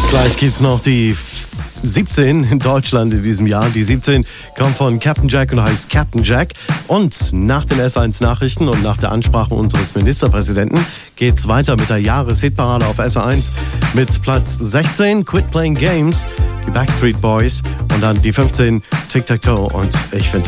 Gleich gibt's noch die 17 in Deutschland in diesem Jahr. Die 17 kommt von Captain Jack und heißt Captain Jack. Und nach den S1 Nachrichten und nach der Ansprache unseres Ministerpräsidenten geht's weiter mit der Jahreshitparade auf S1 mit Platz 16 Quit Playing Games, die Backstreet Boys und dann die 15 Tic Tac Toe. Und ich finde